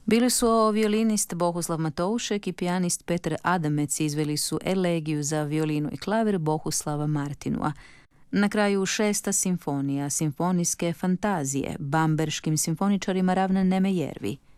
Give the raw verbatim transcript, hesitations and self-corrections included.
Bili su violinist Bohuslav Matoušek i pijanist Petar Adamec, izveli su elegiju za violinu i klavir Bohuslava Martinua. Na kraju šesta simfonija, simfonijske fantazije, bamberškim simfoničarima Ravna Nemejervi.